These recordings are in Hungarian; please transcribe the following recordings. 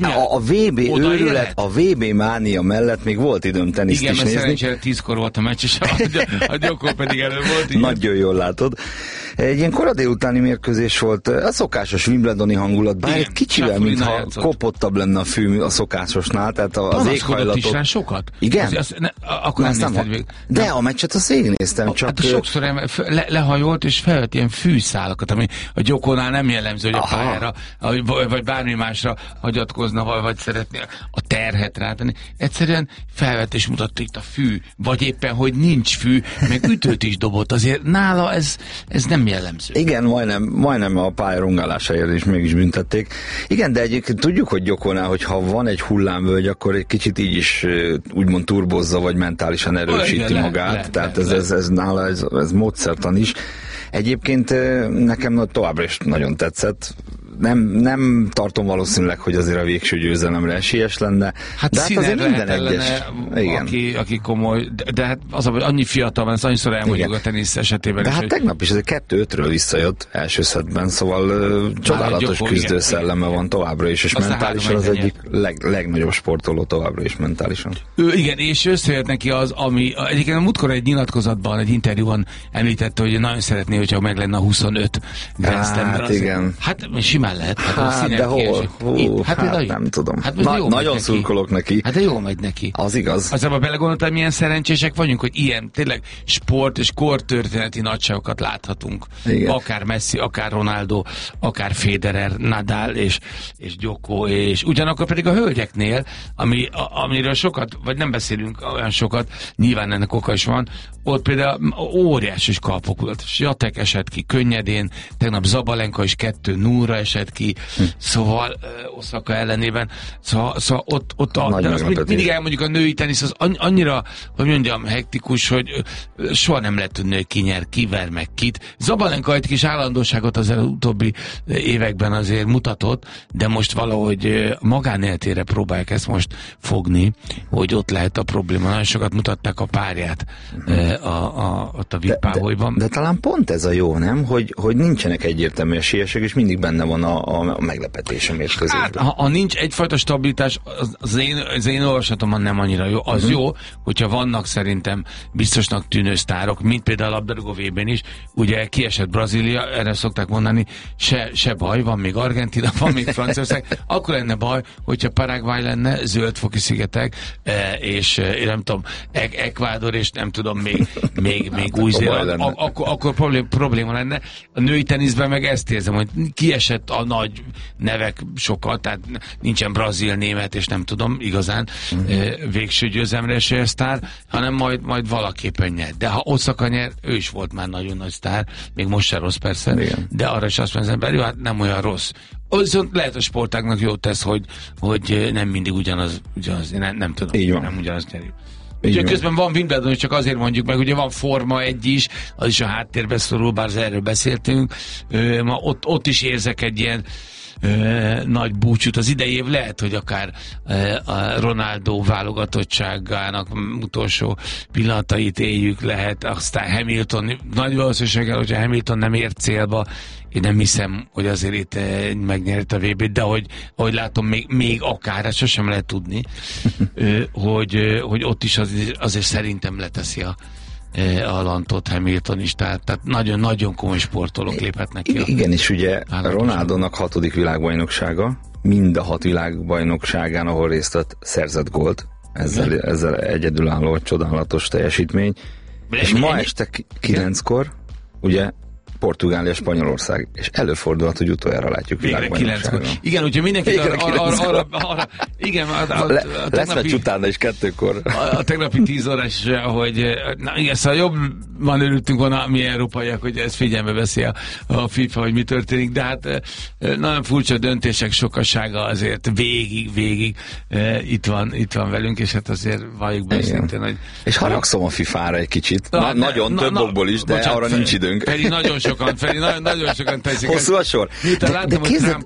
a VB őrület, a VB mánia mellett még volt időm teniszt is nézni. Igen, mert szerencsére 10-kor volt a meccs, és a Gyokó pedig előbb volt. Igen. Nagyon jól látod. Egy ilyen kora délutáni mérkőzés volt, a szokásos Wimbledoni hangulat, bár egy kicsivel, mintha kopottabb lenne a fű a szokásosnál, tehát az éghajlatot... is rá sokat? Igen? Akkor nem nézted végig. De a meccset azt végignéztem, csak... Hát sokszor lehajolt, és felvett ilyen fűszálakat, ami a Gyokónál nem jellemző, hogy a pályára, vagy bármi másra hagyatkozna, vagy szeretné a terhet rátenni. Egyszerűen felvett és mutatta itt a fű, vagy éppen, hogy nincs fű, meg ütőt is dobott. Azért nála ez nem jellemző. Igen, majdnem a pálya rongálásáért is mégis büntették. Igen, de egyébként tudjuk, hogy Gyokónál, hogyha van egy hullámvölgy, akkor egy kicsit így is úgymond turbozza, vagy mentálisan erősíti magát. Tehát ez nála ez módszertan is. Egyébként nekem továbbra is nagyon tetszett. Nem tartom valószínűleg, hogy azért a végső győzelemre esélyes lenne. Hát de azért minden egyes. Aki komoly, de hát az, hogy annyi fiatal van, ezt annyiszor elmondjuk a tenisz esetében. De is, hát tegnap is ez 2-5-ről visszajött első szetben, szóval csodálatos küzdőszelleme van továbbra is, és mentálisan az egyik legnagyobb sportoló továbbra is mentálisan. Igen, és összejött neki az, ami egyébként a múltkor egy nyilatkozatban, egy interjúban említette, hogy nagyon szeretné, hogyha meg lenne a 25 Grand Slam. Hát igen. Hát simán lehet. Hát de hol? Hát nem tudom. Hát nagyon szurkolok neki. Hát de jól megy neki. Az igaz. Azonban belegondoltam, milyen szerencsések vagyunk, hogy ilyen tényleg sport és kortörténeti nagyságokat láthatunk. Igen. Akár Messi, akár Ronaldo, akár Federer, Nadal és Gyokó, és ugyanakkor pedig a hölgyeknél, amiről sokat, vagy nem beszélünk olyan sokat, nyilván ennek oka is van, ott például óriási kalpokulat. Swiatek esett ki könnyedén, tegnap Zabalenka is 2-0-ra esett ki, szóval Osaka ellenében, szóval ott mindig elmondjuk, a női tenisz az annyira, hogy mondjam, hektikus, hogy soha nem lehet tudni, hogy ki nyer, ki ver meg kit. Zabalenka egy kis állandóságot az utóbbi években azért mutatott, de most valahogy magánéltére próbálják ezt most fogni, hogy ott lehet a probléma. Nagyon sokat mutatták a párját ott a Vipáholyban. De talán pont ez a jó, nem? Hogy nincsenek egyértelmű esélyesek, és mindig benne van a meglepetés a mérkőzésben. Hát, ha nincs egyfajta stabilitás, az én olvasatomban nem annyira jó. Az jó, hogyha vannak szerintem biztosnak tűnő sztárok, mint például a labdarúgó VB-n is, ugye kiesett Brazília, erre szokták mondani, se baj, van még Argentína, van még Franciaország, akkor lenne baj, hogyha Paraguay lenne, Zöld-foki szigetek, és én nem tudom, Ecuador, és nem tudom, még Új-Zéland, akkor probléma lenne. A női teniszben meg ezt érzem, hogy kiesett a nagy nevek sokat, tehát nincsen brazil, német, és nem tudom igazán végső győzelemre esélyes sztár, hanem majd valaképpen nyer. De ha Osaka nyer, ő is volt már nagyon nagy sztár, még most se rossz persze, igen. De arra is azt mondja az ember, hát nem olyan rossz. Viszont lehet a sportágnak jót tesz, hogy nem mindig ugyanaz nem tudom, nem ugyanaz nyerjük. Úgyhogy közben van Wimbledon, csak azért mondjuk meg, ugye van Forma 1 is, az is a háttérbe szorul, bár erről beszéltünk. Ott is érzek egy ilyen nagy búcsút. Az idei év lehet, hogy akár a Ronaldo válogatottságának utolsó pillanatait éljük, lehet, aztán Hamilton, nagy valószínűséggel, hogyha Hamilton nem ért célba, én nem hiszem, hogy azért itt megnyert a VB-t, de ahogy látom, még akár, ezt sosem lehet tudni, hogy ott is azért szerintem leteszi a lantot Hamilton is, tehát nagyon-nagyon komoly sportolók léphetnek ki. Igen, és ugye Ronaldónak 6. világbajnoksága, mind a 6 világbajnokságán, ahol részt vett, szerzett gólt. Ezzel egyedülálló csodálatos teljesítmény. És ma este 9-kor, ugye, Portugália, Spanyolország, és előfordulhat, hogy utoljára látjuk világbajnokságon. Igen, úgyhogy mindenki arra igen, lesz meccs utána is 2-kor. A tegnapi 10 órás, hogy igen, szóval jobban örültünk volna mi európaiak, hogy ezt figyelme veszi a FIFA, hogy mi történik, de hát nagyon furcsa döntések sokasága azért végig itt van velünk, és hát azért valljuk be szintén, hogy... És haragszom a FIFA-ra egy kicsit. Nagyon több okból is, de arra nincs időnk. Pedig nagyon sokan, Feri, nagyon sokan teszik. Hosszú a sor. De kézzel,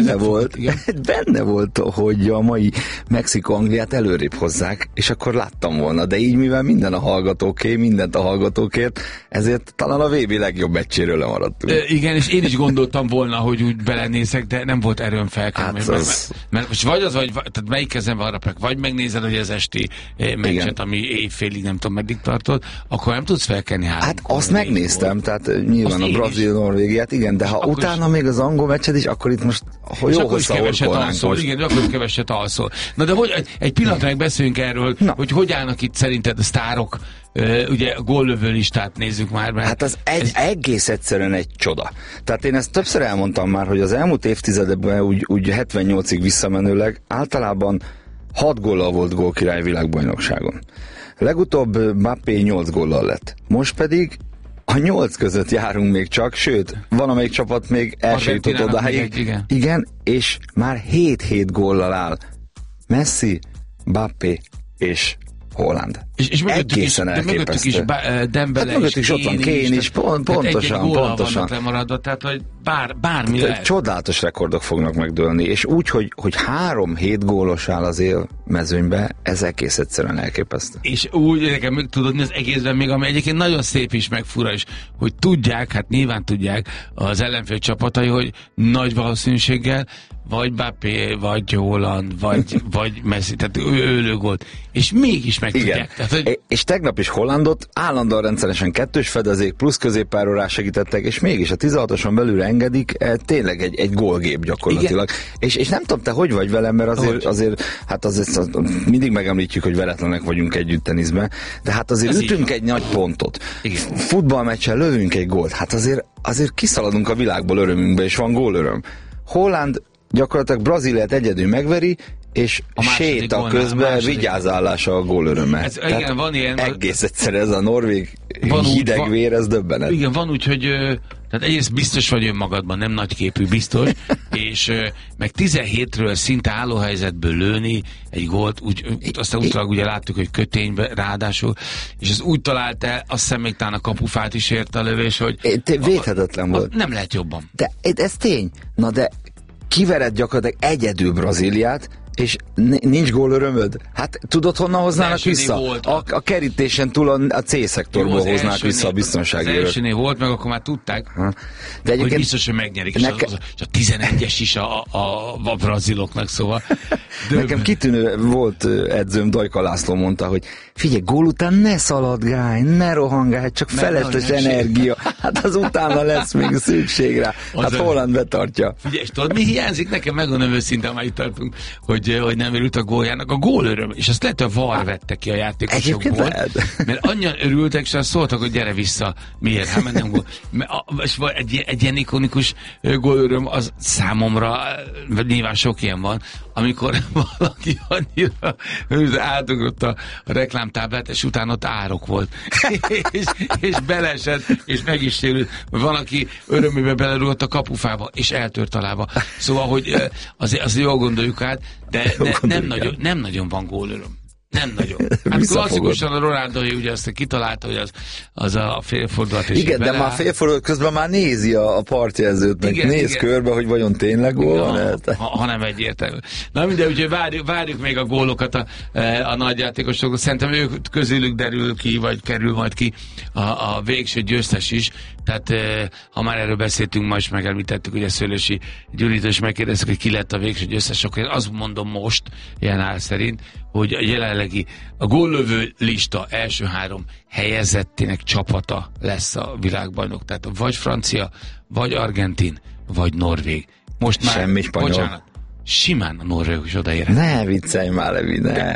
benne volt, hogy a mai Mexikó-Angliát előrébb hozzák, és akkor láttam volna. De így, mivel minden a hallgatóké, mindent a hallgatókért, ezért talán a VB legjobb meccséről lemaradtunk. Igen, és én is gondoltam volna, hogy úgy belenézek, de nem volt erőm felkelni. Hát mert most vagy tehát melyik kezembe harapják, vagy megnézed, hogy az esti meccset, ami éjfélig nem tudom meddig tartott, akkor nem tudsz felkelni három. Hát azt megnéztem, tehát nyilván a Brazil-Norvégiát, igen, de ha utána még az angol meccset is, akkor itt most jó hosszahorkolnánk most. Igen, akkor keveset alszol. Na de hogy egy pillanatra megbeszéljünk erről, hogy állnak itt szerinted a sztárok, ugye a góllövő listát nézzük már. Hát az egész egyszerűen egy csoda. Tehát én ezt többször elmondtam már, hogy az elmúlt évtizedekben úgy 78-ig visszamenőleg általában 6 góllal volt gólkirály világbajnokságon. Legutóbb Mbappé 8 góllal lett. Most pedig a 8 között járunk még csak, sőt, van amelyik csapat még el se jutott odáig. Igen, és már 7 góllal áll Messi, Mbappé és Holland. És egészen elképesztő. Dembele mögött is ott van Kane is, pontosan. Lemaradva, tehát hogy bármi lehet. Csodálatos rekordok fognak megdőlni, és úgy, hogy 3-7 gólos áll az élmezőnybe, ez egész egyszerűen elképesztő. És úgy, nekem tudod, az egészben még, ami egyébként nagyon szép is, meg fura is, hogy tudják, hát nyilván tudják az ellenfél csapatai, hogy nagy valószínűséggel vagy Mbappé, vagy Holland, vagy Messi, tehát ő lőgolt. És mégis meg tudják. Tehát, hogy... És tegnap is Hollandot állandóan rendszeresen 2-s fedezék, plusz középpályára segítettek, és mégis a 16-oson belül engedik, tényleg egy gólgép gyakorlatilag. És nem tudom, te hogy vagy velem, mert azért mindig megemlítjük, hogy veretlenek vagyunk együtt teniszben, de hát azért ütünk egy nagy pontot. Futballmeccsen lövünk egy gólt, hát azért kiszaladunk a világból örömünkbe, és van gólöröm. Holland gyakorlatilag Brazíliát egyedül megveri, és séta közben vigyázállása a gólörömmel. Igen, van ilyen. Egész egyszer ez a norvég hidegvér, ez döbbenet. Igen, van úgy, hogy tehát egyrészt biztos vagy önmagadban, nem nagyképű, biztos, és meg 17-ről szinte állóhelyzetből lőni egy gólt, aztán utólag ugye láttuk, hogy köténybe ráadásul, és ez úgy talált el, azt hiszem még talán a kapufát is érte a lövés, hogy védhetetlen volt. Nem lehet jobban. De ez tény. Na de kivered gyakorlatilag egyedül Brazíliát, és nincs gólörömöd? Hát tudod, honnan hoznának vissza? A kerítésen túl a C-szektorból hoznák vissza a biztonsági öröt. Az elsőnél volt, meg akkor már tudták, de hogy biztos, hogy megnyerik, és a 11-es is a braziloknak, szóval. Nekem kitűnő volt edzőm, Dajka László mondta, hogy figyelj, gól után ne szaladgálj, ne rohangálj, csak felesleges energia. Hát az utána lesz még szükség rá. Hát Holland betartja. Figyelj, és tudod, mi hiányzik? Nekem megmondom őszintén, már itt tartunk, hogy nem örült a góljának. A gólöröm, és azt lehet, hogy a VAR vette ki a játékosokból. Mert annyian örültek, és azt szóltak, hogy gyere vissza. Miért? Hát mert nem gól. És egy ilyen ikonikus gólöröm az számomra, nyilván sok ilyen van, amikor valaki annyira átugrott a reklámtáblát, és utána ott árok volt. és beleesett, és meg is sérült. Valaki örömébe belerúgott a kapufába, és eltört a lába. Szóval, hogy azért jól gondoljuk át, de nem nagyon van gólöröm. Nem nagyon. Hát klasszikusan a Ronaldói ugye azt kitalálta, hogy az a félfordulat. Igen, de már félfordulat közben már nézi a partjelzőt, meg néz körbe, hogy vajon tényleg gól van. Ha nem egyértelmű. Na mindegy, úgyhogy várjuk még a gólokat a nagyjátékosok. Szerintem ők közülük derül ki, vagy kerül majd ki a végső győztes is. Tehát ha már erről beszéltünk, ma is megemlítettük, ugye Szőlősi Gyuritól is megkérdeztük, hogy ki lett a végső győztes, akkor én azt mondom most, ilyen áll szerint, hogy a jelenlegi a góllövő lista első 3 helyezettének csapata lesz a világbajnok. Tehát vagy francia, vagy argentin, vagy norvég. Most már, semmi spanyol. Bocsánat, simán a norvégok is odaérnek. Ne viccelj már, Levi, ne.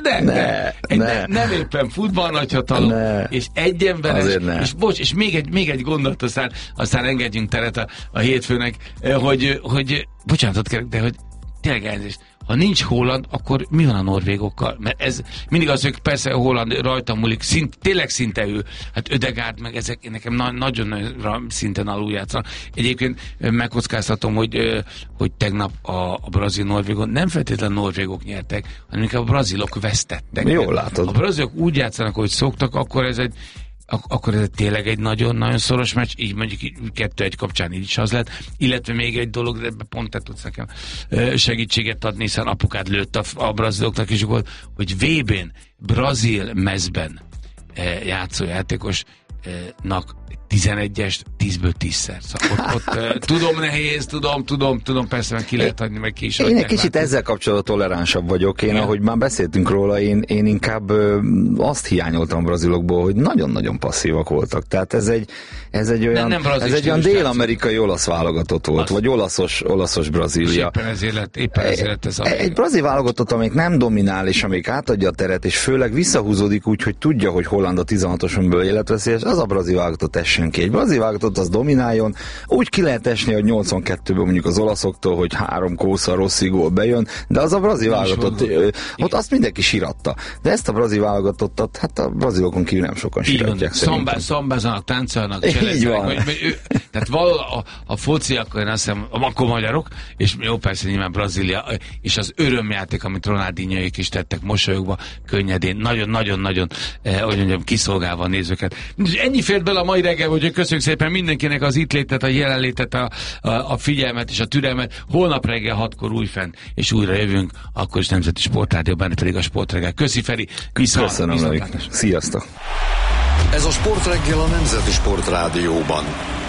Nem éppen futball nagyhatalom, és egy emberes, és még egy gondolat, aztán engedjünk teret a hétfőnek, hogy bocsánatot kérek, de hogy tényleg elnézést, ha nincs Holland, akkor mi van a norvégokkal? Mert ez mindig az, hogy persze a Holland rajta múlik, tényleg szinte ő, hát Ödegaard meg ezek nekem nagyon szinten aluljátszanak. Egyébként megkockáztatom, hogy tegnap a brazil-norvégon nem feltétlenül norvégok nyertek, hanem inkább a brazilok vesztettek. Jól látod. A brazilok úgy játszanak, hogy szoktak, akkor ez egy akkor ez tényleg egy nagyon-nagyon szoros meccs, így mondjuk 2-1 kapcsán így is az lett, illetve még egy dolog, de pont te tudsz nekem segítséget adni, hiszen apukád lőtt a braziloknak is volt, hogy VB-n brazil mezben játszó játékosnak 11-est 10-ből 10-szer. Szóval ott tudom nehéz, tudom, persze meg ki lehet adni, meg ki is én egy kicsit ezzel kapcsolatban toleránsabb vagyok. Én, ahogy már beszéltünk róla, én inkább azt hiányoltam a brazilokból, hogy nagyon-nagyon passzívak voltak. Tehát ez egy olyan dél-amerikai olasz válogatott volt, vagy olaszos Brazília. Éppen ezért lett ez a egy brazil válogatott, amelyik nem dominál, és amelyik átadja a teret, és főleg visszahúzódik úgy, hogy tudja, hogy Holland a 16-osonből életveszélyes, az a brazil válogatott essen ki. Egy brazil válogatott az domináljon, úgy ki lehet esni, hogy 82-ből mondjuk az olaszoktól, hogy 3 kósza Rossi gól bejön, de az a brazil válogatott, ott azt mindenki síratta. De ezt a brazil válogatottat, hát a brazilokon kívül nem sokan síratják. Szambázanak, táncolnak, cseleznek. Tehát valahol a foci, akkor én azt hiszem, akkor magyarok, és jó, persze nyilván Brazília, és az örömjáték, amit Ronaldinhoék is tettek mosolyogva, könnyedén, nagyon-nagyon-nagyon, hogy mondjam, kiszolgálva a nézőket. Ennyi fért bele a mai reggel, hogy köszönjük szépen mindenkinek az itt létet, a jelenlétet, a figyelmet és a türelmet. Holnap reggel 6-kor újfent, és újra jövünk, akkor is Nemzeti Sportrádió, benne pedig a Sportreggel. Köszi, Feri! Köszönöm, sziasztok! Ez a Sportreggel a Nemzeti Sportrádióban.